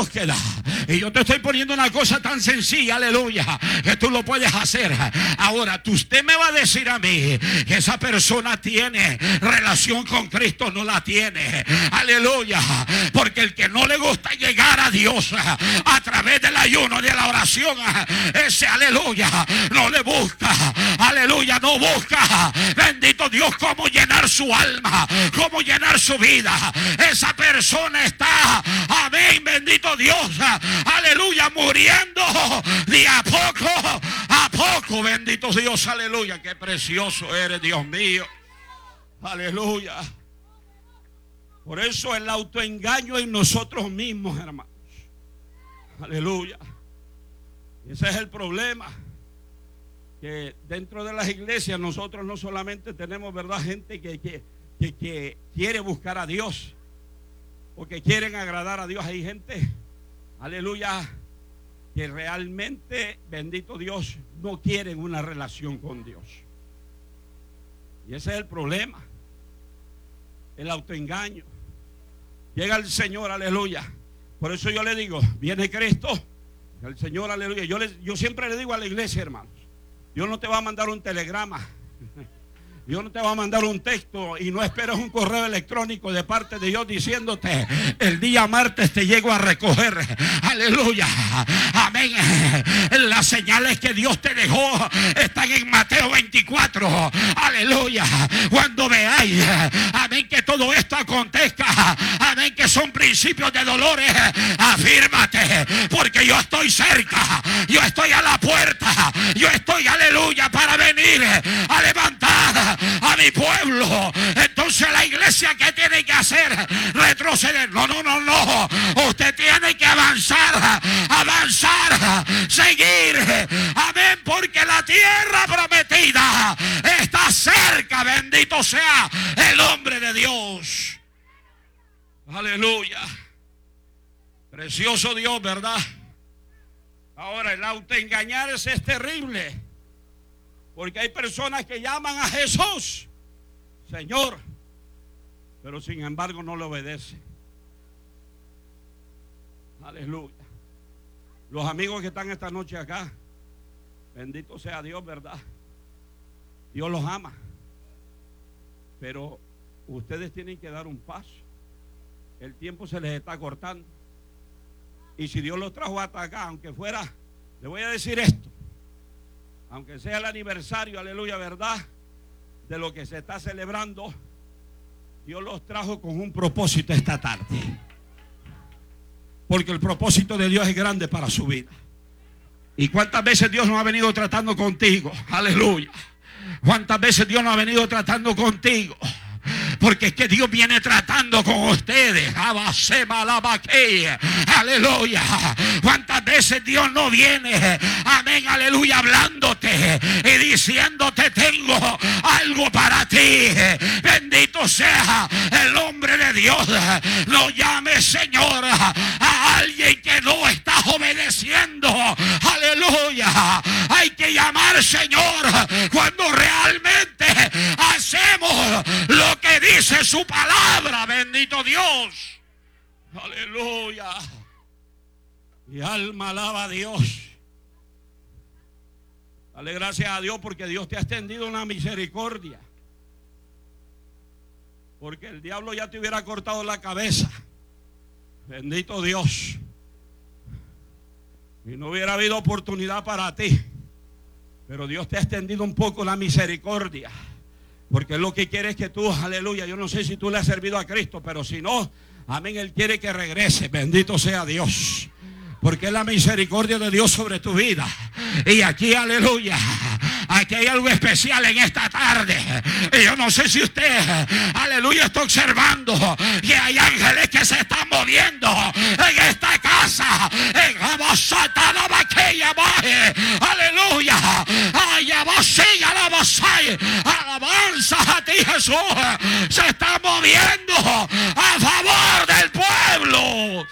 búsqueda. Y yo te estoy poniendo una cosa tan sencilla, aleluya, que tú lo puedes hacer. Ahora, usted me va a decir a mí que esa persona tiene relación con Cristo. No la tiene, aleluya, porque el que no le gusta llegar a Dios a través del ayuno, de la oración, ese, aleluya, no le busca, aleluya, no busca, bendito Dios, cómo llenar su alma, cómo llenar su vida. Esa persona está, amén, bendito Dios, aleluya, muriendo de a poco, bendito Dios, aleluya. Qué precioso eres, Dios mío, aleluya. Por eso el autoengaño en nosotros mismos, hermanos, aleluya. Ese es el problema, que dentro de las iglesias nosotros no solamente tenemos, verdad, gente que quiere buscar a Dios o que quieren agradar a Dios. Hay gente, aleluya, que realmente, bendito Dios, no quieren una relación con Dios. Y ese es el problema, el autoengaño. Llega el Señor, aleluya. Por eso yo le digo, viene Cristo, el Señor, aleluya. Yo siempre le digo a la iglesia, hermanos, Dios no te va a mandar un telegrama, Dios no te va a mandar un texto, y no esperes un correo electrónico de parte de Dios diciéndote: el día martes te llego a recoger. Aleluya, amén. Las señales que Dios te dejó están en Mateo 24. Aleluya. Cuando veáis, amén, que todo esto acontezca, amén, que son principios de dolores, afírmate, porque yo estoy cerca, yo estoy a la puerta, yo estoy, aleluya, para venir a levantar a mi pueblo. Entonces la iglesia, ¿qué tiene que hacer? Retroceder. No. Usted tiene que avanzar, seguir. Amén, porque la tierra prometida está cerca. Bendito sea el hombre de Dios. Aleluya. Precioso Dios, ¿verdad? Ahora, el autoengañarse es terrible, porque hay personas que llaman a Jesús Señor, pero sin embargo no le obedecen. Aleluya. Los amigos que están esta noche acá, bendito sea Dios, ¿verdad? Dios los ama, pero ustedes tienen que dar un paso. El tiempo se les está cortando, y si Dios los trajo hasta acá, aunque fuera, le voy a decir esto, aunque sea el aniversario, aleluya, ¿verdad?, de lo que se está celebrando, Dios los trajo con un propósito esta tarde. Porque el propósito de Dios es grande para su vida. ¿Y cuántas veces Dios nos ha venido tratando contigo? Aleluya. ¿Cuántas veces Dios nos ha venido tratando contigo? Porque es que Dios viene tratando con ustedes. Aleluya. ¿Cuántas veces Dios no viene, amén, aleluya, hablándote y diciéndote: tengo algo para ti? Bendito sea el hombre de Dios. No llames, Señor, a alguien que no está obedeciendo. Aleluya. Hay que llamar, Señor, cuando realmente hacemos lo que dice su palabra. Bendito Dios. Aleluya. Mi alma alaba a Dios. Dale gracias a Dios, porque Dios te ha extendido una misericordia. Porque el diablo ya te hubiera cortado la cabeza. Bendito Dios. Y no hubiera habido oportunidad para ti. Pero Dios te ha extendido un poco la misericordia, porque lo que quiere es que tú, aleluya, yo no sé si tú le has servido a Cristo, pero si no, amén, Él quiere que regrese. Bendito sea Dios, porque es la misericordia de Dios sobre tu vida. Y aquí, aleluya, aquí hay algo especial en esta tarde. Y yo no sé si usted, aleluya, está observando que hay ángeles que se están moviendo en esta casa. Aleluya. Alabanzas a ti, Jesús. Se está moviendo a favor del pueblo.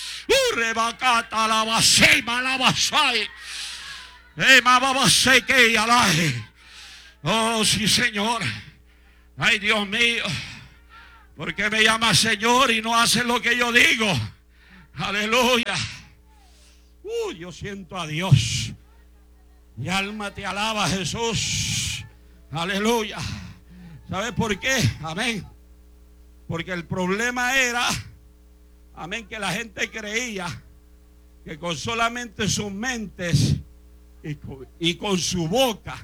Oh, sí, Señor. Ay, Dios mío, ¿por qué me llamas Señor y no haces lo que yo digo? Aleluya. Yo siento a Dios. Mi alma te alaba, Jesús. Aleluya. ¿Sabes por qué? Amén. Porque el problema era, amén, que la gente creía que con solamente sus mentes y con su boca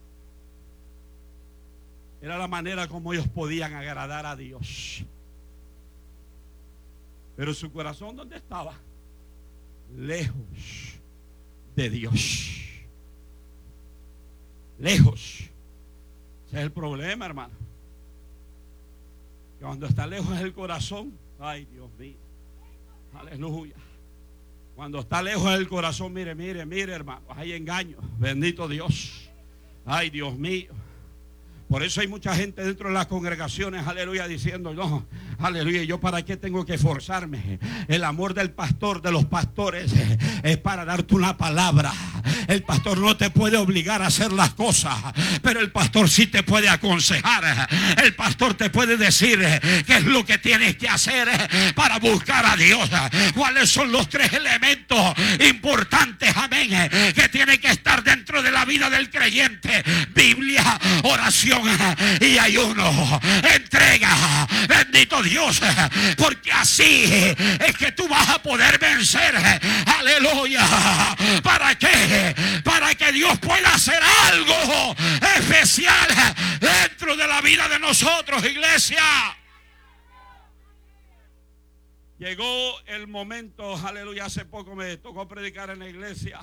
era la manera como ellos podían agradar a Dios. Pero su corazón, ¿dónde estaba? Lejos de Dios. Lejos. Ese es el problema, hermano. Que cuando está lejos el corazón, ay, Dios mío. Aleluya. Cuando está lejos el corazón, mire, hermano, hay engaño. Bendito Dios. Ay, Dios mío. Por eso hay mucha gente dentro de las congregaciones, aleluya, diciendo, no, aleluya, ¿yo para qué tengo que esforzarme? El amor del pastor, de los pastores, es para darte una palabra. El pastor no te puede obligar a hacer las cosas, pero el pastor sí te puede aconsejar. El pastor te puede decir qué es lo que tienes que hacer para buscar a Dios. ¿Cuáles son los 3 elementos importantes, amén, que tienen que estar dentro de la vida del creyente? Biblia, oración y ayuno, entrega, bendito Dios, porque así es que tú vas a poder vencer. Aleluya. ¿Para qué? Para que Dios pueda hacer algo especial dentro de la vida de nosotros, iglesia. Llegó el momento, aleluya, hace poco me tocó predicar en la iglesia.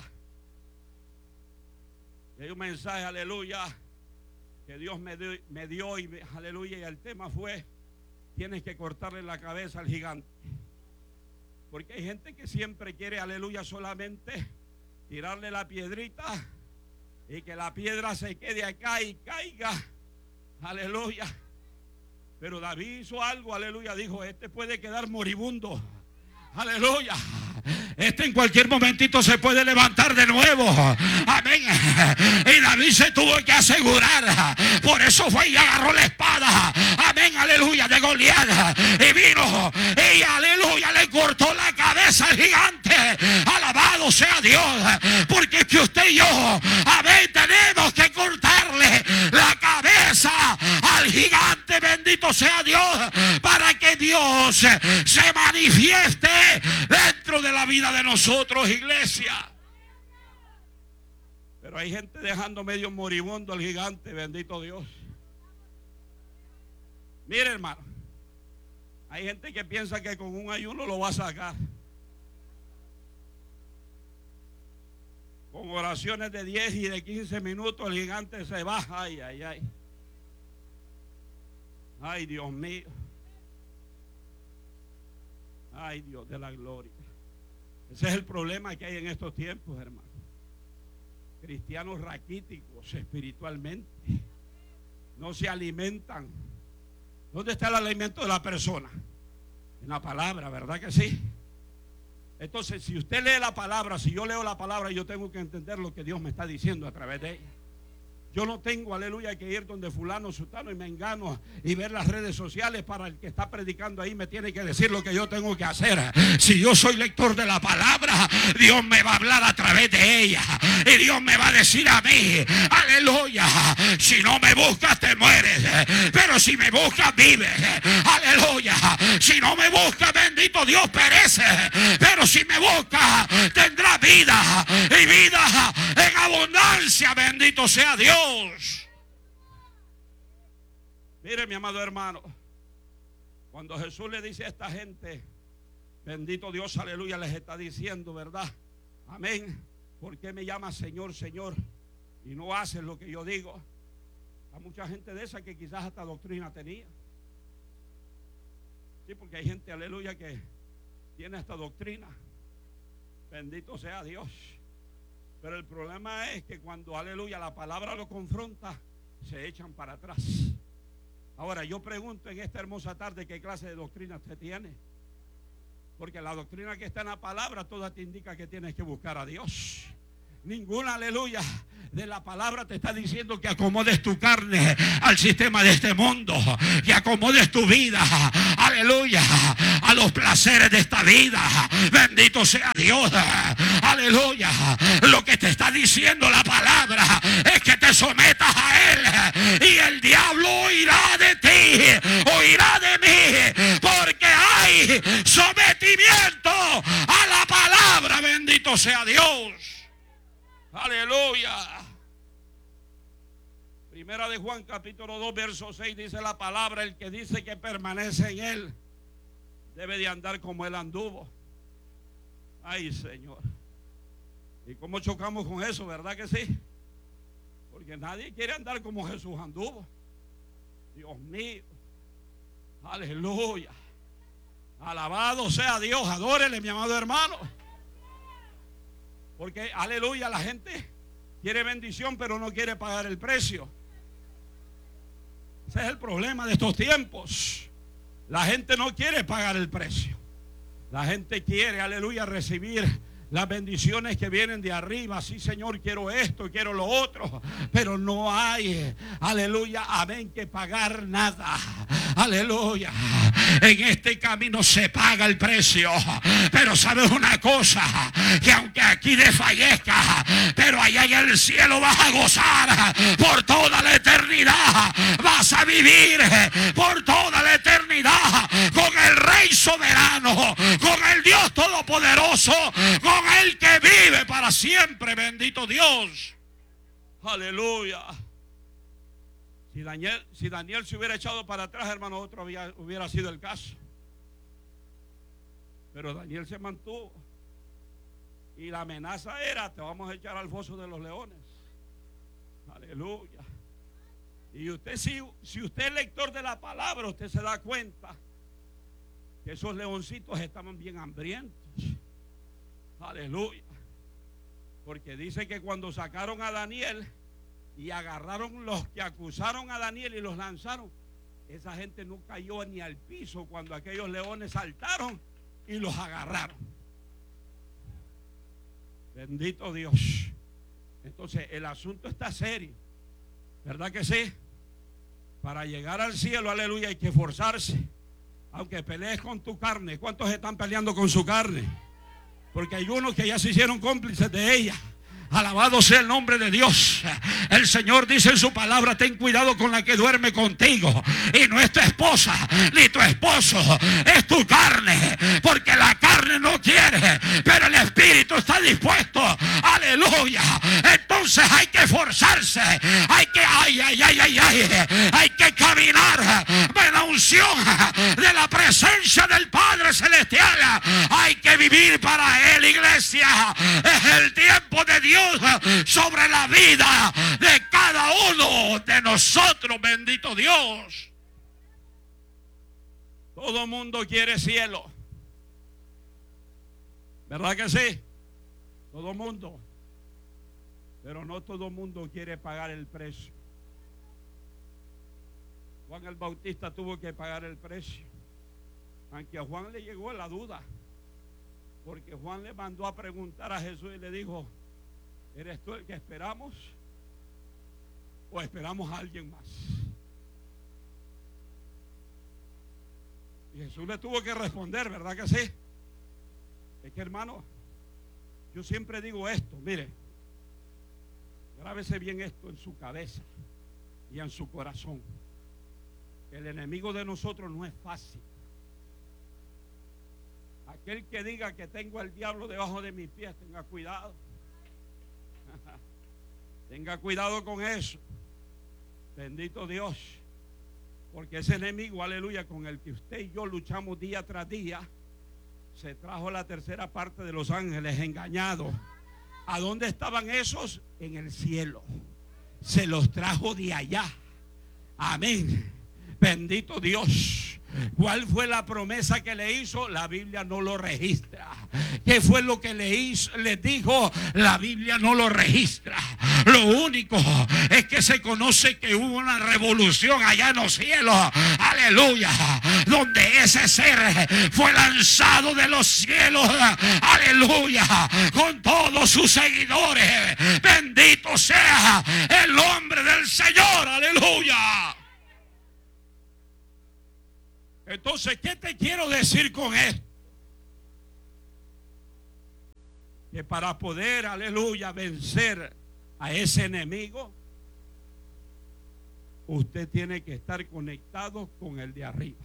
Y hay un mensaje, aleluya, que Dios me dio y aleluya, y el tema fue: tienes que cortarle la cabeza al gigante. Porque hay gente que siempre quiere, aleluya, solamente tirarle la piedrita y que la piedra se quede acá y caiga, aleluya. Pero David hizo algo, aleluya, dijo: este puede quedar moribundo, aleluya. Este en cualquier momentito se puede levantar de nuevo. Amén. Y David se tuvo que asegurar. Por eso fue y agarró la espada. Amén, aleluya, de Goliat. Y vino y aleluya, le cortó la cabeza al gigante. Alabado sea Dios. Porque es que usted y yo, amén, tenemos que cortarle la cabeza al gigante. Bendito sea Dios. Para que Dios se manifieste dentro de la vida de nosotros, iglesia. Pero hay gente dejando medio moribundo al gigante, bendito Dios. Mire, hermano, hay gente que piensa que con un ayuno lo va a sacar. Con oraciones de 10 y de 15 minutos el gigante se baja. Ay, ay, ay. Ay, Dios mío. Ay, Dios de la gloria. Ese es el problema que hay en estos tiempos, hermano. Cristianos raquíticos espiritualmente. No se alimentan. ¿Dónde está el alimento de la persona? En la palabra, ¿verdad que sí? Entonces, si usted lee la palabra, si yo leo la palabra, yo tengo que entender lo que Dios me está diciendo a través de ella. Yo no tengo, aleluya, que ir donde fulano, sutano y mengano y ver las redes sociales para el que está predicando ahí me tiene que decir lo que yo tengo que hacer. Si yo soy lector de la palabra, Dios me va a hablar a través de ella. Y Dios me va a decir a mí, aleluya, si no me buscas te mueres, pero si me buscas vives. Aleluya, si no me buscas, bendito Dios, perece, pero si me buscas tendrás vida y vida en abundancia. Bendito sea Dios. Mire, mi amado hermano, cuando Jesús le dice a esta gente, bendito Dios, aleluya, les está diciendo, ¿verdad? Amén. ¿Por qué me llamas Señor, Señor y no haces lo que yo digo? Hay mucha gente de esa que quizás hasta doctrina tenía. Sí, porque hay gente, aleluya, que tiene hasta doctrina. Bendito sea Dios. Pero el problema es que cuando, aleluya, la palabra lo confronta, se echan para atrás. Ahora yo pregunto en esta hermosa tarde, ¿qué clase de doctrina usted tiene? Porque la doctrina que está en la palabra toda te indica que tienes que buscar a Dios. Ninguna, aleluya, de la palabra te está diciendo que acomodes tu carne al sistema de este mundo, que acomodes tu vida, aleluya, a los placeres de esta vida. Bendito sea Dios, aleluya. Lo que te está diciendo la palabra es que te sometas a Él, y el diablo oirá de ti, oirá de mí, porque hay sometimiento a la palabra. Bendito sea Dios, aleluya. Primera de Juan capítulo 2 verso 6 dice la palabra: el que dice que permanece en Él debe de andar como Él anduvo. Ay, Señor. ¿Y cómo chocamos con eso, verdad que sí? Porque nadie quiere andar como Jesús anduvo. Dios mío, aleluya. Alabado sea Dios, adórele, mi amado hermano. Porque, aleluya, la gente quiere bendición pero no quiere pagar el precio. Ese es el problema de estos tiempos. La gente no quiere pagar el precio. La gente quiere, aleluya, recibir las bendiciones que vienen de arriba. Sí, Señor, quiero esto, quiero lo otro, pero no hay, aleluya, amén, que pagar nada. Aleluya. En este camino se paga el precio. Pero sabes una cosa, que aunque aquí desfallezca, pero allá en el cielo vas a gozar por toda la eternidad. Vas a vivir por toda la eternidad con el Rey soberano, con el Dios todopoderoso, con el que vive para siempre. Bendito Dios, aleluya. Si Daniel se hubiera echado para atrás, hermano, otro hubiera sido el caso. Pero Daniel se mantuvo. Y la amenaza era: te vamos a echar al foso de los leones. Aleluya. Y usted, si usted es lector de la palabra, usted se da cuenta que esos leoncitos estaban bien hambrientos. Aleluya. Porque dice que cuando sacaron a Daniel y agarraron los que acusaron a Daniel y los lanzaron, esa gente no cayó ni al piso cuando aquellos leones saltaron y los agarraron. Bendito Dios. Entonces el asunto está serio, ¿verdad que sí? Para llegar al cielo, aleluya, hay que esforzarse. Aunque pelees con tu carne. ¿Cuántos están peleando con su carne? Porque hay unos que ya se hicieron cómplices de ella. Alabado sea el nombre de Dios. El Señor dice en su palabra: ten cuidado con la que duerme contigo, y no es tu esposa ni tu esposo, es tu carne. Porque la carne no quiere, pero el espíritu está dispuesto. Aleluya. Entonces hay que esforzarse. Hay que hay que caminar en la unción de la presencia del Padre Celestial. Hay que vivir para Él, iglesia. Es el tiempo de Dios sobre la vida de cada uno de nosotros. Bendito Dios. Todo mundo quiere cielo, ¿verdad que sí? Todo mundo. Pero no todo mundo quiere pagar el precio. Juan el Bautista tuvo que pagar el precio, aunque a Juan le llegó la duda, porque Juan le mandó a preguntar a Jesús y le dijo: ¿eres tú el que esperamos o esperamos a alguien más? Y Jesús le tuvo que responder, ¿verdad que sí? Es que, hermano, yo siempre digo esto, mire, grábese bien esto en su cabeza y en su corazón. El enemigo de nosotros no es fácil. Aquel que diga que tengo al diablo debajo de mis pies, tenga cuidado. Tenga cuidado con eso. Bendito Dios. Porque ese enemigo, aleluya, con el que usted y yo luchamos día tras día, se trajo la tercera parte de los ángeles engañados. ¿A dónde estaban esos? En el cielo. Se los trajo de allá. Amén. Bendito Dios. ¿Cuál fue la promesa que le hizo? La Biblia no lo registra. ¿Qué fue lo que le dijo? La Biblia no lo registra. Lo único es que se conoce que hubo una revolución allá en los cielos. Aleluya. Donde ese ser fue lanzado de los cielos. Aleluya. Con todos sus seguidores. Bendito sea el nombre del Señor. Aleluya. Entonces, ¿qué te quiero decir con esto? Que para poder, aleluya, vencer a ese enemigo, usted tiene que estar conectado con el de arriba.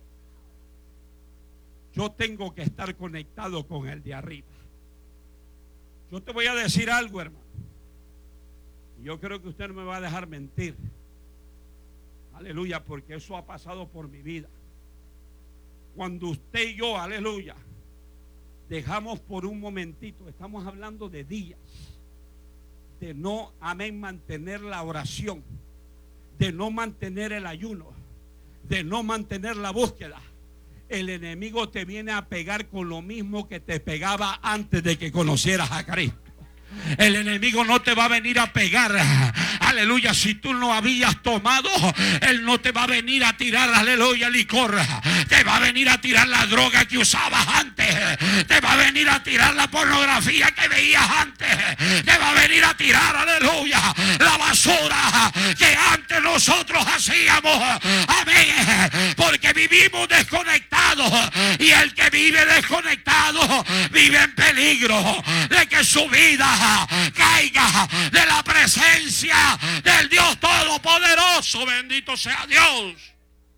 Yo tengo que estar conectado con el de arriba. Yo te voy a decir algo, hermano. Yo creo que usted no me va a dejar mentir. Aleluya, porque eso ha pasado por mi vida. Cuando usted y yo, aleluya, dejamos por un momentito, estamos hablando de días, de no, amén, mantener la oración, de no mantener el ayuno, de no mantener la búsqueda, el enemigo te viene a pegar con lo mismo que te pegaba antes de que conocieras a Cristo. El enemigo no te va a venir a pegar, aleluya, si tú no habías tomado. Él no te va a venir a tirar, aleluya, licor. Te va a venir a tirar la droga que usabas antes. Te va a venir a tirar la pornografía que veías antes. Te va a venir a tirar, aleluya, la basura que antes nosotros hacíamos. Amén. Porque vivimos desconectados. Y el que vive desconectado vive en peligro de que su vida caiga de la presencia del Dios Todopoderoso. Bendito sea Dios.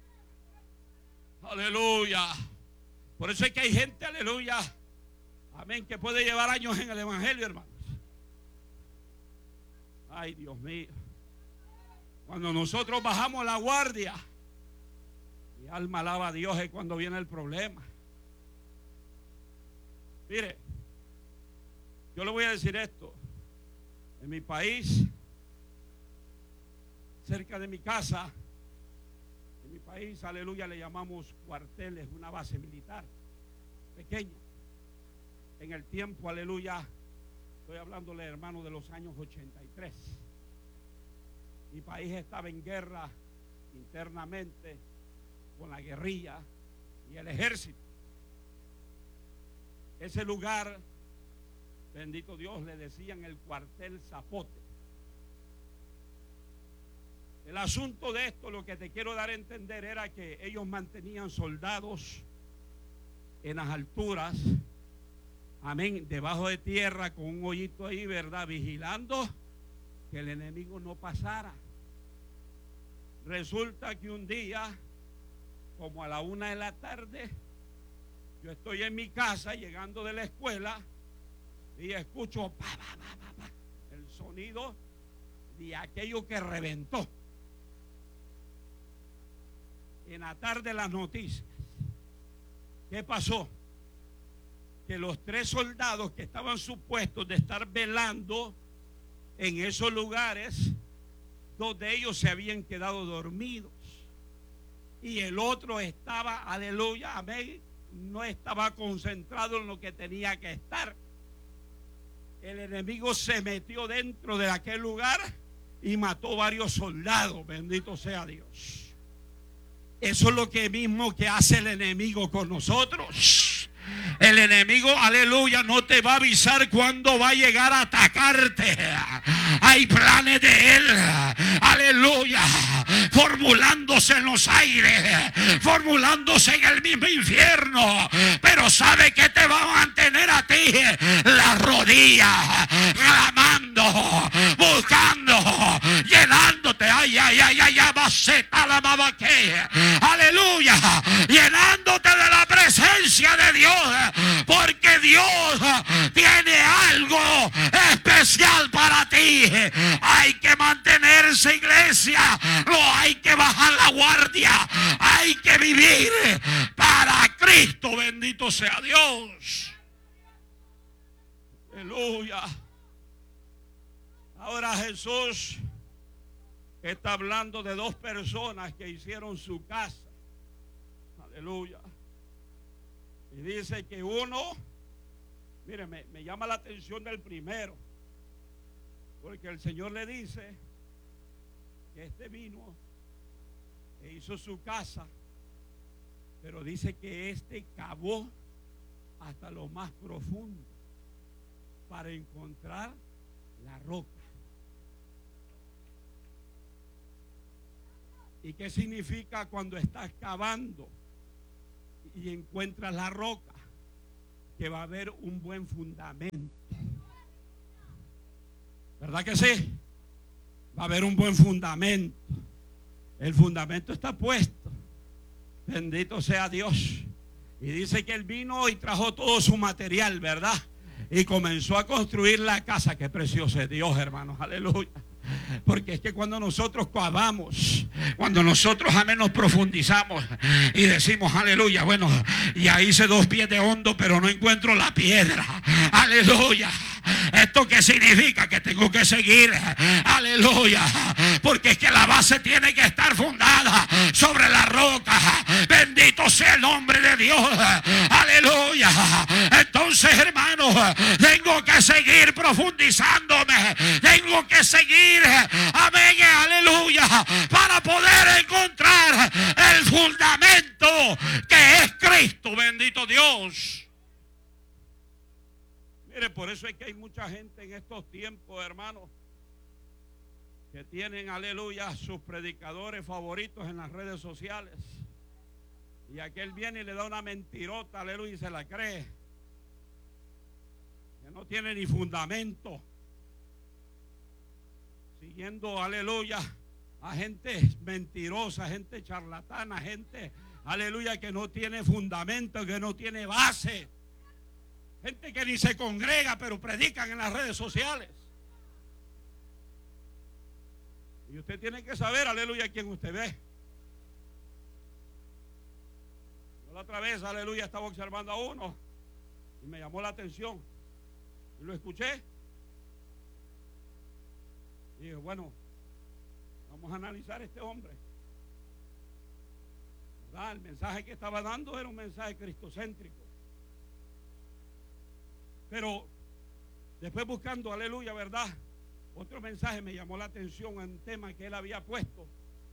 Aleluya. Por eso es que hay gente, aleluya, amén, que puede llevar años en el evangelio, hermanos. Ay, Dios mío. Cuando nosotros bajamos la guardia, mi alma alaba a Dios, es cuando viene el problema. Mire, yo le voy a decir esto. En mi país, cerca de mi casa, en mi país, aleluya, le llamamos cuarteles, una base militar pequeña. En el tiempo, aleluya, estoy hablándole, hermano, de los años 83. Mi país estaba en guerra internamente con la guerrilla y el ejército. Ese lugar, bendito Dios, le decían el cuartel Zapote. El asunto de esto, lo que te quiero dar a entender, era que ellos mantenían soldados en las alturas, amén, debajo de tierra, con un hoyito ahí, ¿verdad?, vigilando que el enemigo no pasara. Resulta que un día, como a la 1 de la tarde, yo estoy en mi casa llegando de la escuela y escucho el sonido de aquello que reventó. En la tarde las noticias. ¿Qué pasó? Que los 3 soldados que estaban supuestos de estar velando en esos lugares, 2 de ellos se habían quedado dormidos y el otro estaba, aleluya, amén, no estaba concentrado en lo que tenía que estar. El enemigo se metió dentro de aquel lugar y mató varios soldados. Bendito sea Dios. Eso es lo que mismo que hace el enemigo con nosotros. El enemigo, aleluya, no te va a avisar cuándo va a llegar a atacarte. Hay planes de él, aleluya, formulándose en los aires, formulándose en el mismo infierno. Pero sabe que te va a mantener a ti las rodillas, clamando, buscando, llenándote. Ay, ay, ay, ay, ay, la mabaque. Aleluya, llenándote de la presencia de Dios. Porque Dios tiene algo especial para ti. Hay que mantenerse, iglesia. No hay que bajar la guardia. Hay que vivir para Cristo. Bendito sea Dios. Aleluya. Ahora Jesús está hablando de 2 personas que hicieron su casa. Aleluya. Y dice que uno, mire, me llama la atención del primero, Porque el Señor le dice que este vino e hizo su casa, pero dice que este cavó hasta lo más profundo para encontrar la roca. ¿Y qué significa cuando estás cavando y encuentras la roca? Que va a haber un buen fundamento. ¿Verdad que sí? Va a haber un buen fundamento. El fundamento está puesto. Bendito sea Dios. Y dice que él vino y trajo todo su material, ¿verdad? Y comenzó a construir la casa. Qué precioso es Dios, hermanos. Aleluya. Porque es que cuando nosotros cavamos, cuando nosotros nos profundizamos y decimos aleluya, bueno, ya hice 2 pies de hondo, pero no encuentro la piedra. Aleluya. ¿Esto qué significa? Que tengo que seguir. Aleluya. Porque es que la base tiene que estar fundada sobre la roca. Bendito sea el nombre de Dios. Aleluya. Entonces, hermanos, tengo que seguir profundizándome. Tengo que seguir. Amén. Aleluya. Para poder encontrar el fundamento que es Cristo. Bendito Dios. Mire, por eso es que hay mucha gente en estos tiempos, hermanos, que tienen, aleluya, sus predicadores favoritos en las redes sociales. Y aquel viene y le da una mentirota, aleluya, y se la cree. Que no tiene ni fundamento. Siguiendo, aleluya, a gente mentirosa, gente charlatana, gente, aleluya, que no tiene fundamento, que no tiene base. Gente que ni se congrega, pero predican en las redes sociales. Y usted tiene que saber, aleluya, quién usted ve. Yo la otra vez, aleluya, estaba observando a uno y me llamó la atención. Y lo escuché. Y dije, bueno, vamos a analizar a este hombre. ¿Verdad? El mensaje que estaba dando era un mensaje cristocéntrico. Pero después buscando, aleluya, ¿verdad? Otro mensaje me llamó la atención en un tema que él había puesto.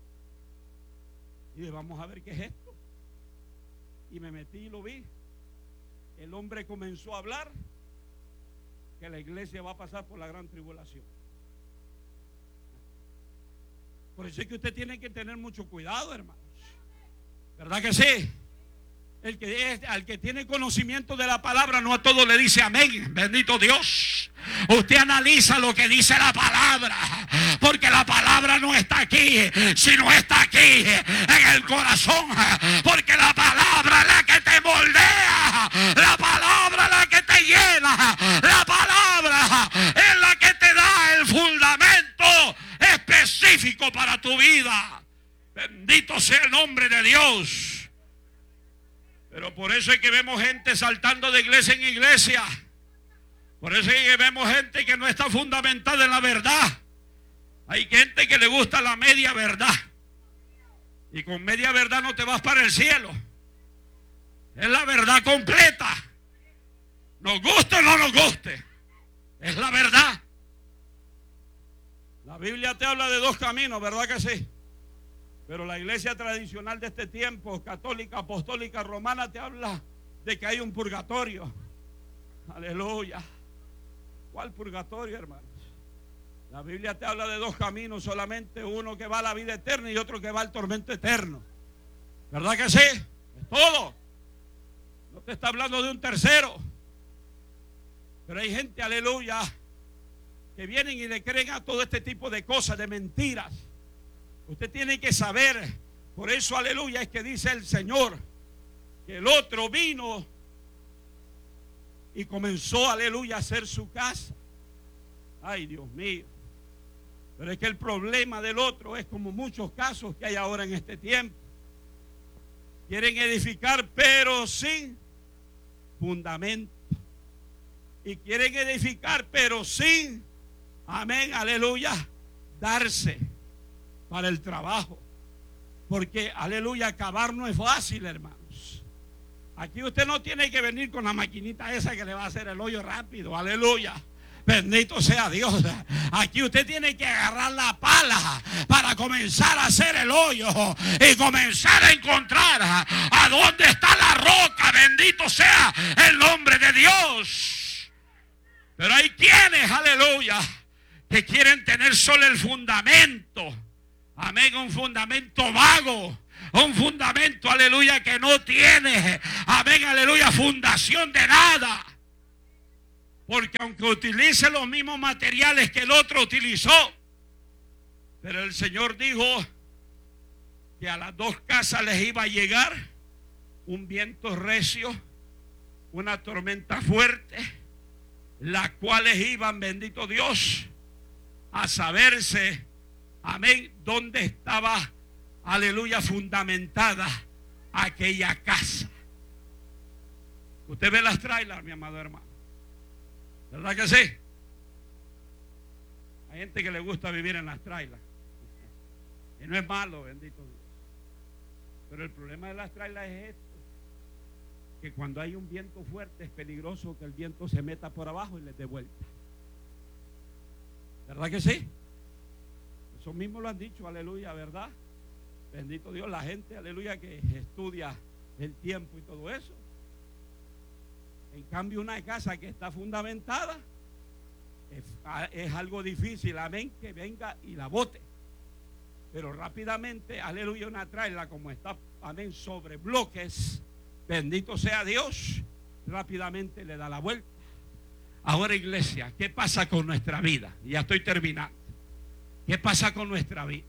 Y dije, vamos a ver qué es esto. Y me metí y lo vi. El hombre comenzó a hablar que la iglesia va a pasar por la gran tribulación. Por eso es que usted tiene que tener mucho cuidado, hermanos. ¿Verdad que sí? Al que tiene conocimiento de la palabra, no a todo le dice amén. Bendito Dios. Usted analiza lo que dice la palabra, porque la palabra no está aquí, sino está aquí en el corazón. Porque la palabra es la que te moldea, la palabra es la que te llena, la palabra es la que te da el fundamento específico para tu vida. Bendito sea el nombre de Dios. Pero por eso es que vemos gente saltando de iglesia en iglesia. Por eso es que vemos gente que no está fundamentada en la verdad. Hay gente que le gusta la media verdad. Y con media verdad no te vas para el cielo. Es la verdad completa. Nos guste o no nos guste. Es la verdad. La Biblia te habla de 2 caminos, ¿verdad que sí? Pero la iglesia tradicional de este tiempo, católica, apostólica, romana, te habla de que hay un purgatorio. Aleluya. ¿Cuál purgatorio, hermanos? La Biblia te habla de 2 caminos solamente, uno que va a la vida eterna y otro que va al tormento eterno. ¿Verdad que sí? Es todo. No te está hablando de un tercero. Pero hay gente, aleluya, que vienen y le creen a todo este tipo de cosas, de mentiras. Usted tiene que saber, por eso aleluya es que dice el Señor, que el otro vino y comenzó aleluya a hacer su casa. Ay, Dios mío. Pero es que el problema del otro es como muchos casos que hay ahora en este tiempo. Quieren edificar pero sin fundamento. Y quieren edificar pero sin, amén, aleluya, darse para el trabajo. Porque, aleluya, cavar no es fácil, hermanos. Aquí usted no tiene que venir con la maquinita esa que le va a hacer el hoyo rápido, aleluya. Bendito sea Dios. Aquí usted tiene que agarrar la pala para comenzar a hacer el hoyo y comenzar a encontrar a dónde está la roca. Bendito sea el nombre de Dios. Pero hay quienes, aleluya, que quieren tener solo el fundamento. Amén, un fundamento vago. Un fundamento, aleluya, que no tiene, amén, aleluya, fundación de nada. Porque aunque utilice los mismos materiales que el otro utilizó, pero el Señor dijo que a las dos casas les iba a llegar un viento recio, una tormenta fuerte, las cuales iban, bendito Dios, a saberse, amén, dónde estaba, aleluya, fundamentada aquella casa. Usted ve las trailers, mi amado hermano, ¿verdad que sí? Hay gente que le gusta vivir en las trailers. Y no es malo, bendito Dios. Pero el problema de las trailers es esto: que cuando hay un viento fuerte es peligroso que el viento se meta por abajo y les dé vuelta. ¿Verdad que sí? Eso mismo lo han dicho, aleluya, ¿verdad? Bendito Dios, la gente, aleluya, que estudia el tiempo y todo eso. En cambio, una casa que está fundamentada es algo difícil, amén, que venga y la bote. Pero rápidamente, aleluya, una traila como está, amén, sobre bloques, bendito sea Dios, rápidamente le da la vuelta. Ahora, iglesia, ¿qué pasa con nuestra vida? Ya estoy terminando. ¿Qué pasa con nuestra vida?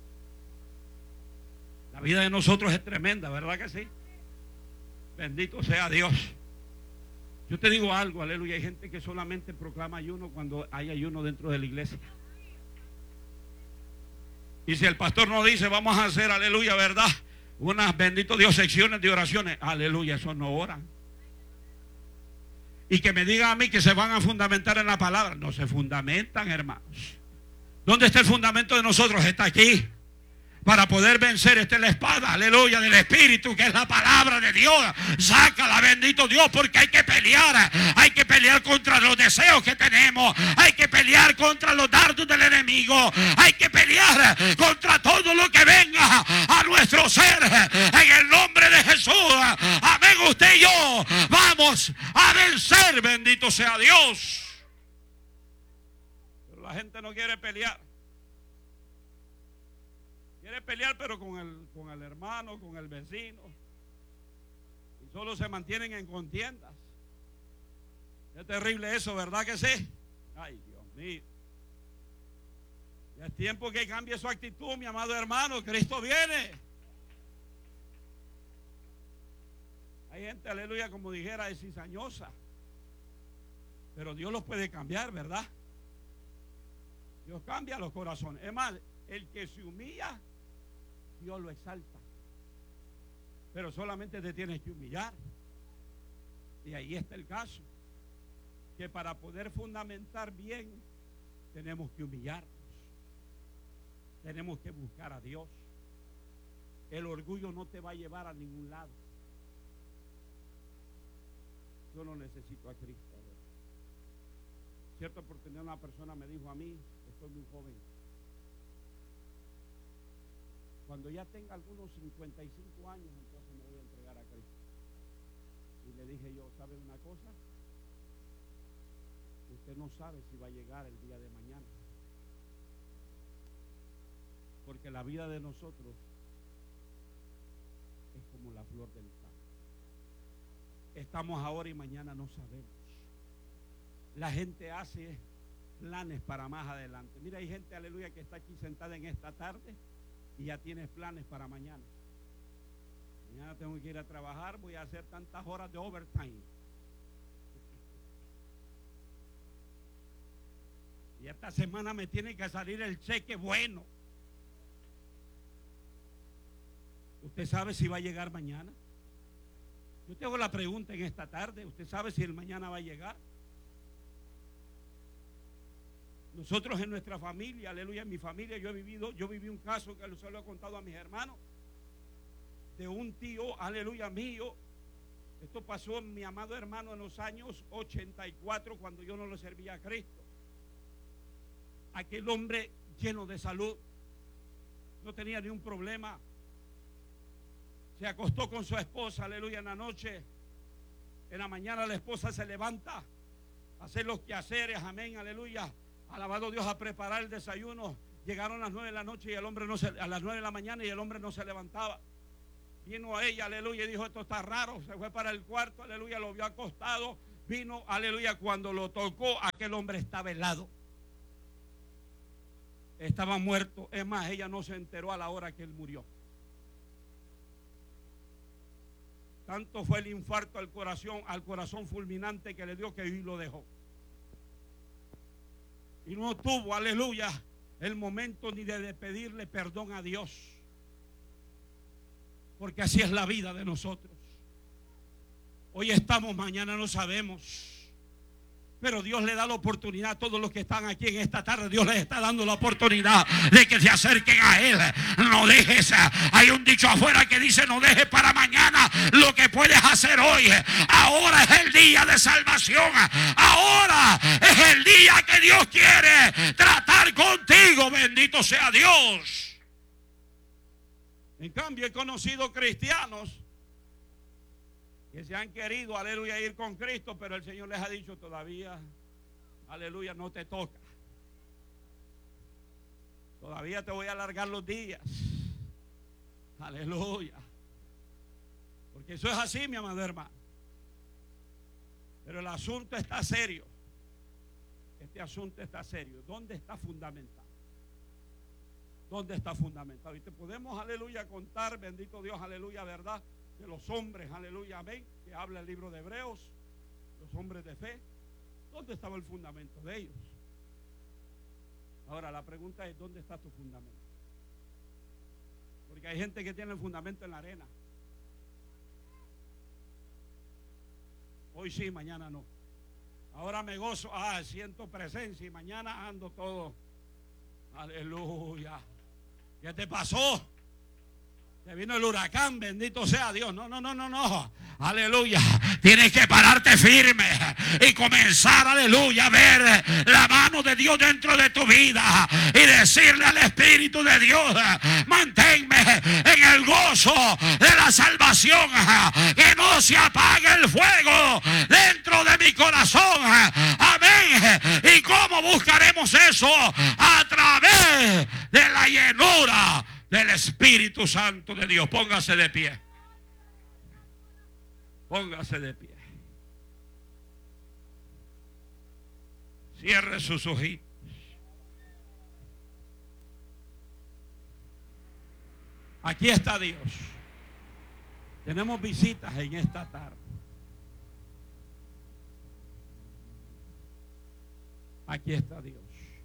La vida de nosotros es tremenda, ¿verdad que sí? Bendito sea Dios. Yo te digo algo, aleluya, hay gente que solamente proclama ayuno cuando hay ayuno dentro de la iglesia. Y si el pastor nos dice, vamos a hacer, aleluya, ¿verdad?, unas, bendito Dios, secciones de oraciones, aleluya, eso no oran. Y que me digan a mí que se van a fundamentar en la palabra. No se fundamentan, hermanos. ¿Dónde está el fundamento de nosotros? Está aquí. Para poder vencer, esta es la espada, aleluya, del Espíritu, que es la palabra de Dios. Sácala, bendito Dios, porque hay que pelear. Hay que pelear contra los deseos que tenemos. Hay que pelear contra los dardos del enemigo. Hay que pelear contra todo lo que venga a nuestro ser. En el nombre de Jesús. Amén, usted y yo vamos a vencer, bendito sea Dios. Pero la gente no quiere pelear. Quiere pelear, pero con el hermano, con el vecino. Y solo se mantienen en contiendas. Es terrible eso, ¿verdad que sí? Ay, Dios mío. Ya es tiempo que cambie su actitud, mi amado hermano. Cristo viene. Hay gente, aleluya, como dijera, es cizañosa. Pero Dios los puede cambiar, ¿verdad? Dios cambia los corazones. Es más, el que se humilla, Dios lo exalta. Pero solamente te tienes que humillar. Y ahí está el caso, que para poder fundamentar bien tenemos que humillarnos. Tenemos que buscar a Dios. El orgullo no te va a llevar a ningún lado. Yo no necesito a Cristo. Cierta oportunidad una persona me dijo a mí, estoy muy joven, cuando ya tenga algunos 55 años, entonces me voy a entregar a Cristo. Y le dije yo, ¿sabe una cosa? Usted no sabe si va a llegar el día de mañana. Porque la vida de nosotros es como la flor del campo. Estamos ahora y mañana no sabemos. La gente hace planes para más adelante. Mira, hay gente, aleluya, que está aquí sentada en esta tarde y ya tiene planes para mañana. Mañana tengo que ir a trabajar, voy a hacer tantas horas de overtime. Y esta semana me tiene que salir el cheque bueno. ¿Usted sabe si va a llegar mañana? Yo te hago la pregunta en esta tarde. ¿Usted sabe si el mañana va a llegar? Nosotros en nuestra familia, aleluya, en mi familia, yo viví un caso que se lo he contado a mis hermanos, de un tío, aleluya, mío, Esto pasó, mi amado hermano, en los años 84, cuando yo no le servía a Cristo. Aquel hombre lleno de salud, no tenía ni un problema. Se acostó con su esposa, aleluya, en la noche. En la mañana la esposa se levanta a hacer los quehaceres, amén, aleluya. Alabado Dios, a preparar el desayuno. Llegaron a las 9 de la noche y el hombre a las 9 de la mañana y el hombre no se levantaba. Vino a ella, aleluya, y dijo: esto está raro. Se fue para el cuarto, aleluya, lo vio acostado. Vino, aleluya, cuando lo tocó, aquel hombre estaba helado. Estaba muerto. Es más, ella no se enteró a la hora que él murió. Tanto fue el infarto al corazón fulminante que le dio, que hoy lo dejó. Y no tuvo, aleluya, el momento ni de pedirle perdón a Dios. Porque así es la vida de nosotros. Hoy estamos, mañana no sabemos. Pero Dios le da la oportunidad a todos los que están aquí en esta tarde. Dios les está dando la oportunidad de que se acerquen a Él. No dejes, hay un dicho afuera que dice: no dejes para mañana lo que puedes hacer hoy. Ahora es el día de salvación. Ahora es el día que Dios quiere tratar contigo. Bendito sea Dios. En cambio, he conocido cristianos que se han querido, aleluya, ir con Cristo, pero el Señor les ha dicho: todavía, aleluya, no te toca. Todavía te voy a alargar los días. Aleluya. Porque eso es así, mi amado hermano. Pero el asunto está serio. Este asunto está serio. ¿Dónde está fundamentado? ¿Dónde está fundamentado? Y te podemos, aleluya, contar, bendito Dios, aleluya, verdad, de los hombres, aleluya, amén, que habla el libro de Hebreos, los hombres de fe. ¿Dónde estaba el fundamento de ellos? Ahora la pregunta es: ¿dónde está tu fundamento? Porque hay gente que tiene el fundamento en la arena. Hoy sí, mañana no. Ahora me gozo, siento presencia, y mañana ando todo, aleluya. ¿Qué te pasó? Te vino el huracán, bendito sea Dios. No. Aleluya. Tienes que pararte firme y comenzar, aleluya, a ver la mano de Dios dentro de tu vida y decirle al Espíritu de Dios: manténme en el gozo de la salvación, que no se apague el fuego dentro de mi corazón. Amén. ¿Y cómo buscaremos eso? A través de la llenura del Espíritu Santo de Dios. Póngase de pie. Póngase de pie. Cierre sus ojitos. Aquí está Dios. Tenemos visitas en esta tarde. Aquí está Dios.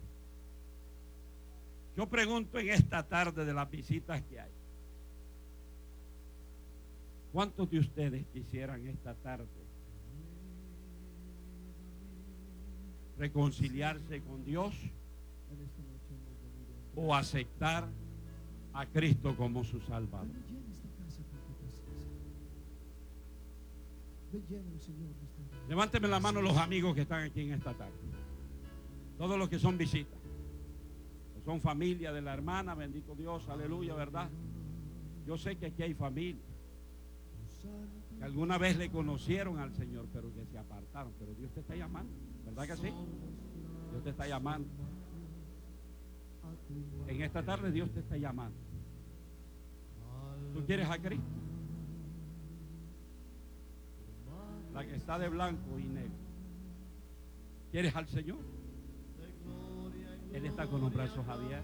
Yo pregunto en esta tarde, de las visitas que hay, ¿cuántos de ustedes quisieran esta tarde reconciliarse con Dios o aceptar a Cristo como su Salvador? Levánteme la mano los amigos que están aquí en esta tarde. Todos los que son visitas, son familia de la hermana, bendito Dios, aleluya, ¿verdad? Yo sé que aquí hay familia que alguna vez le conocieron al Señor, pero que se apartaron. Pero Dios te está llamando, ¿verdad que sí? Dios te está llamando. En esta tarde Dios te está llamando. ¿Tú quieres a Cristo? La que está de blanco y negro. ¿Quieres al Señor? Él está con los brazos abiertos.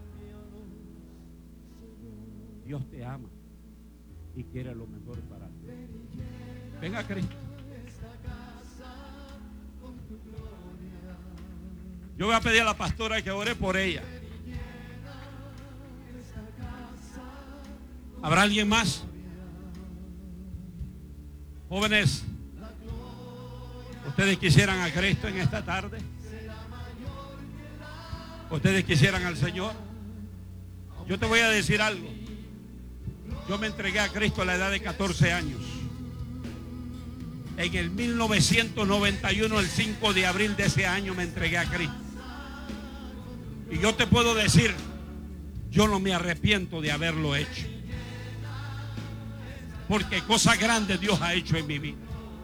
Dios te ama y quiere lo mejor para ti. Venga a Cristo. Yo voy a pedir a la pastora que ore por ella. ¿Habrá alguien más? Jóvenes, ¿ustedes quisieran a Cristo en esta tarde? ¿Ustedes quisieran al Señor? Yo te voy a decir algo. Yo me entregué a Cristo a la edad de 14 años. En el 1991, el 5 de abril de ese año, me entregué a Cristo. Y yo te puedo decir, yo no me arrepiento de haberlo hecho. Porque cosas grandes Dios ha hecho en mi vida.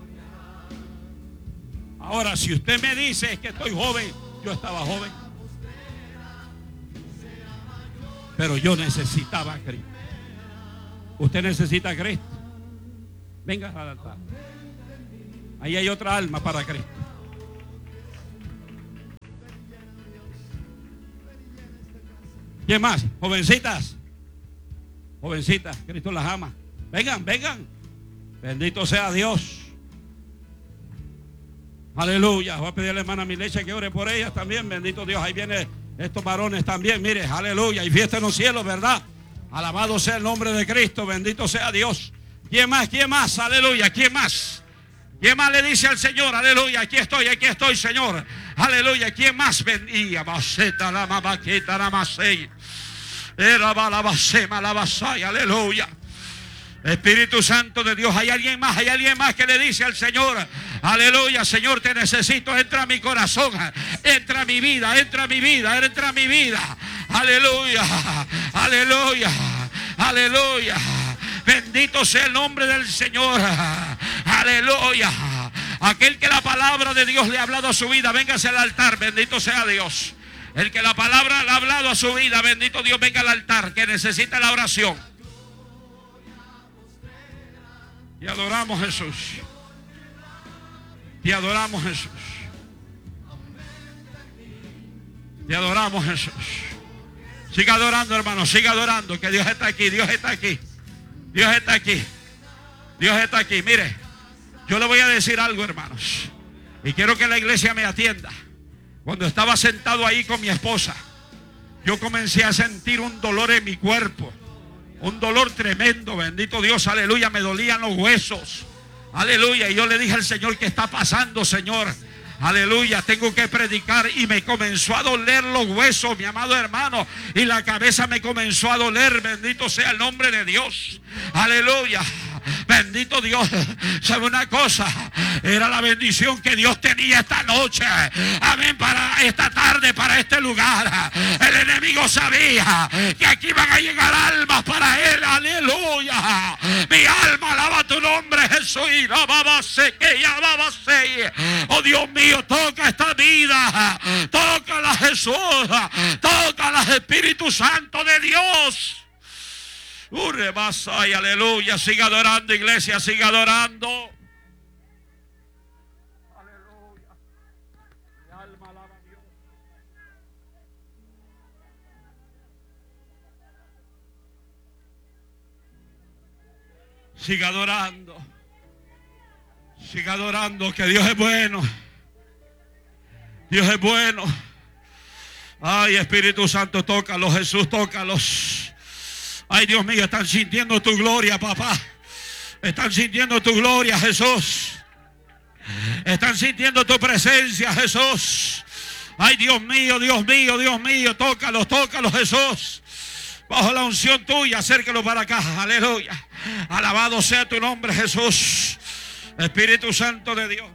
Ahora, si usted me dice que estoy joven, yo estaba joven. Pero yo necesitaba a Cristo. Usted necesita a Cristo. Venga al altar. Ahí hay otra alma para Cristo. ¿Quién más? Jovencitas. Jovencitas, Cristo las ama. Vengan, vengan. Bendito sea Dios. Aleluya. Voy a pedirle a la hermana Milecha que ore por ellas también. Bendito Dios. Ahí vienen estos varones también. Mire, aleluya. Y fiesta en los cielos, ¿verdad? Alabado sea el nombre de Cristo. Bendito sea Dios. ¿Quién más? ¿Quién más? Aleluya. ¿Quién más? ¿Quién más le dice al Señor? Aleluya. Aquí estoy, Señor. Aleluya. ¿Quién más bendiga? La mabaqueta, la masei. Era balabasema, la basaya. Aleluya. Espíritu Santo de Dios, hay alguien más que le dice al Señor, aleluya, Señor, te necesito, entra a mi corazón, entra a mi vida, entra a mi vida, entra a mi vida, aleluya, aleluya, aleluya, bendito sea el nombre del Señor, aleluya, aquel que la palabra de Dios le ha hablado a su vida, véngase al altar, bendito sea Dios, el que la palabra le ha hablado a su vida, bendito Dios, venga al altar, que necesita la oración. Te adoramos, Jesús. Te adoramos, Jesús. Te adoramos, Jesús. Siga adorando, hermano. Siga adorando. Que Dios está aquí. Dios está aquí. Dios está aquí. Dios está aquí. Mire, yo le voy a decir algo, hermanos. Y quiero que la iglesia me atienda. Cuando estaba sentado ahí con mi esposa, yo comencé a sentir un dolor en mi cuerpo. Un dolor tremendo, bendito Dios, aleluya, me dolían los huesos, aleluya, y yo le dije al Señor, ¿qué está pasando, Señor? Aleluya, tengo que predicar, y me comenzó a doler los huesos, mi amado hermano, y la cabeza me comenzó a doler, bendito sea el nombre de Dios, aleluya. Bendito Dios. ¿Sabe una cosa? Era la bendición que Dios tenía esta noche. Amén. Para esta tarde, para este lugar. El enemigo sabía que aquí iban a llegar almas para él. Aleluya. Mi alma alaba tu nombre, Jesús. Oh Dios mío, toca esta vida. Tócala, Jesús. Tócala, Espíritu Santo de Dios. Y aleluya, siga adorando, iglesia, siga adorando. Aleluya. Mi alma alaba a Dios. Siga adorando. Siga adorando, que Dios es bueno. Dios es bueno. Ay, Espíritu Santo, tócalos, Jesús, tócalos. Ay, Dios mío, están sintiendo tu gloria, papá. Están sintiendo tu gloria, Jesús. Están sintiendo tu presencia, Jesús. Ay, Dios mío, Dios mío, Dios mío. Tócalos, tócalos, Jesús. Bajo la unción tuya, acércalo para acá. Aleluya. Alabado sea tu nombre, Jesús. Espíritu Santo de Dios.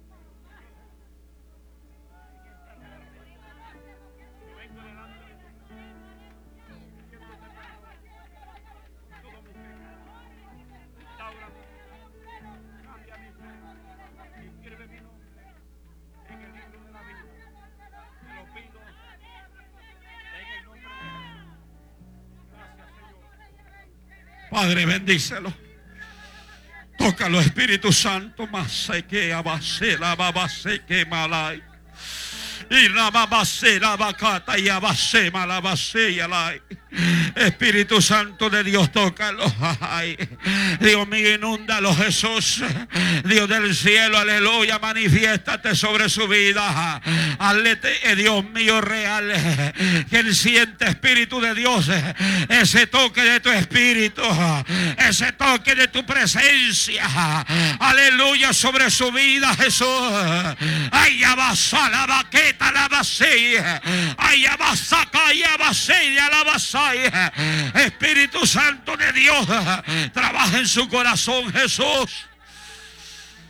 Padre, bendícelo. Tócalo, Espíritu Santo. Más se que abase la babase que malay. Y la babase la bacata y abase malabase y alay. Espíritu Santo de Dios, tócalo. Ay, Dios mío, inúndalo, Jesús. Dios del cielo, aleluya, manifiéstate sobre su vida. Hazle, Dios mío, real, que él siente, Espíritu de Dios, ese toque de tu Espíritu, ese toque de tu presencia, aleluya, sobre su vida, Jesús. Ay, abasa la baqueta, la basella. Ay, abasa, calla, basella, la basella. Espíritu Santo de Dios, trabaja en su corazón, Jesús.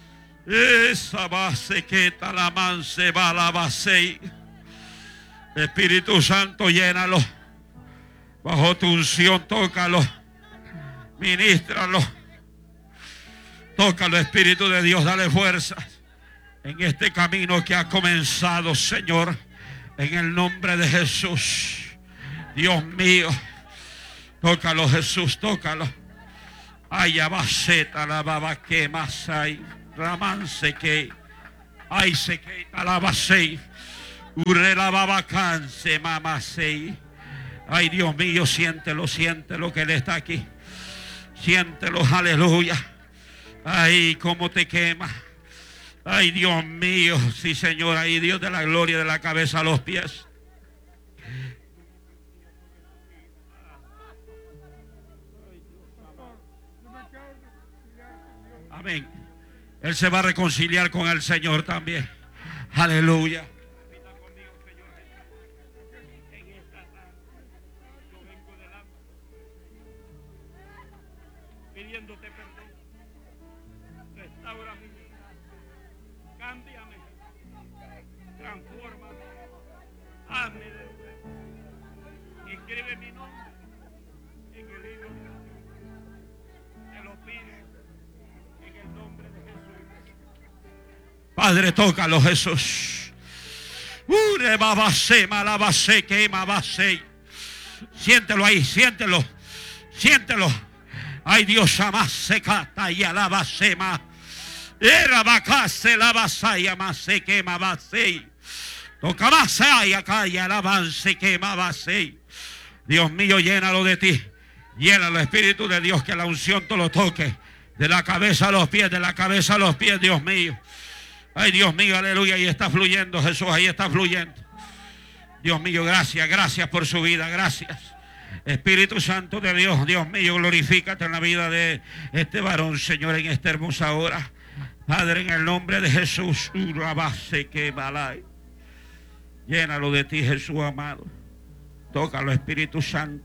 Esa base que talamanse va la base. Espíritu Santo, llénalo. Bajo tu unción, tócalo. Ministralo. Tócalo, Espíritu de Dios, dale fuerzas en este camino que ha comenzado, Señor, en el nombre de Jesús. Dios mío, tócalo, Jesús, tócalo. Ay, abaceta la baba que más hay. Ramance que ay se que alabase. Ure la baba canse mamase. Ay, Dios mío, siéntelo, siéntelo que Él está aquí. Siéntelo, aleluya. Ay, cómo te quema. Ay, Dios mío, sí, Señor. Ay, Dios de la gloria, de la cabeza a los pies. Amén. Él se va a reconciliar con el Señor también. Aleluya. Pidiéndote perdón. Restaura mi vida. Cámbiame. Transfórmame. Hazme de nuevo. Escribe mi nombre en el libro de la vida. Te lo pido en el nombre de Jesús. Padre, tócalo, Jesús. Siéntelo ahí, siéntelo. Siéntelo. Ay, Dios, jamás se cata y alaba sema. Era vacase la vasaya más se quema vasei. Toca vasaya acá y alabanse quema vasei. Dios mío, llénalo de ti. Llénalo, Espíritu de Dios, que la unción te lo toque. De la cabeza a los pies, de la cabeza a los pies, Dios mío. Ay, Dios mío, aleluya. Ahí está fluyendo, Jesús, ahí está fluyendo. Dios mío, gracias, gracias por su vida, gracias. Espíritu Santo de Dios, Dios mío, glorifícate en la vida de este varón, Señor, en esta hermosa hora. Padre, en el nombre de Jesús, llénalo de ti, Jesús amado. Tócalo, Espíritu Santo.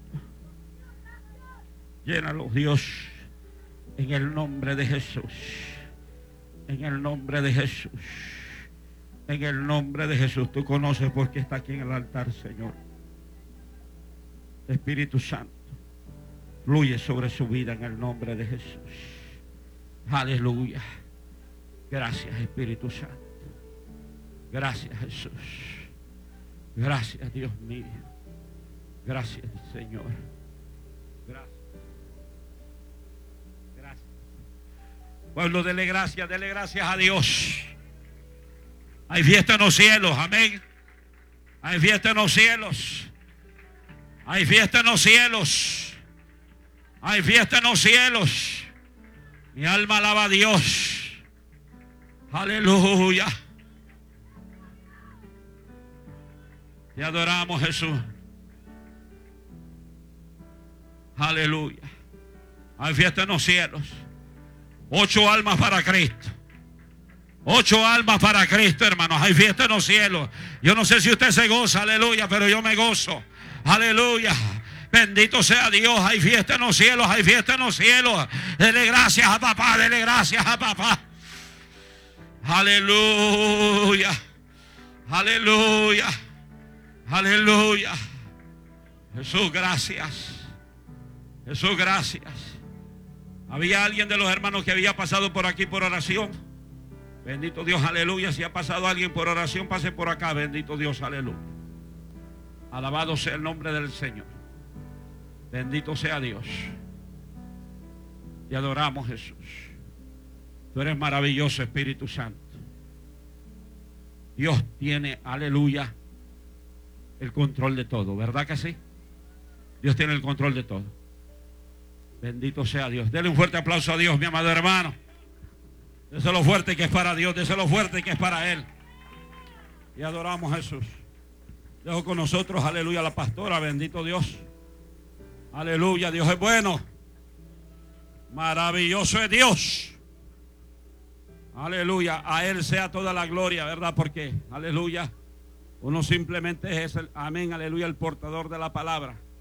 Llénalo, Dios, en el nombre de Jesús. En el nombre de Jesús. En el nombre de Jesús. Tú conoces por qué está aquí en el altar, Señor. Espíritu Santo, fluye sobre su vida en el nombre de Jesús. Aleluya. Gracias, Espíritu Santo. Gracias, Jesús. Gracias, Dios mío. Gracias, Señor. Gracias. Gracias. Pueblo, dele gracias a Dios. Hay fiesta en los cielos, amén. Hay fiesta en los cielos. Hay fiesta en los cielos. Hay fiesta en los cielos. Mi alma alaba a Dios. Aleluya. Te adoramos, Jesús. Aleluya. Hay fiesta en los cielos. 8 almas para Cristo. 8 almas para Cristo, hermanos. Hay fiesta en los cielos. Yo no sé si usted se goza, aleluya, pero yo me gozo. Aleluya. Bendito sea Dios. Hay fiesta en los cielos. Hay fiesta en los cielos. Dele gracias a papá. Dele gracias a papá. Aleluya. Aleluya. Aleluya. Jesús, gracias. Jesús, gracias. Había alguien de los hermanos que había pasado por aquí por oración. Bendito Dios, aleluya. Si ha pasado alguien por oración, pase por acá. Bendito Dios, aleluya. Alabado sea el nombre del Señor. Bendito sea Dios. Te adoramos, Jesús. Tú eres maravilloso, Espíritu Santo. Dios tiene, aleluya, el control de todo. ¿Verdad que sí? Dios tiene el control de todo. Bendito sea Dios. Dele un fuerte aplauso a Dios, mi amado hermano. Déselo fuerte que es para Dios. Déselo fuerte que es para Él. Y adoramos a Jesús. Dejo con nosotros, aleluya, la pastora. Bendito Dios. Aleluya, Dios es bueno. Maravilloso es Dios. Aleluya, a Él sea toda la gloria, ¿verdad? Porque, aleluya, uno simplemente es el, amén, aleluya, el portador de la palabra.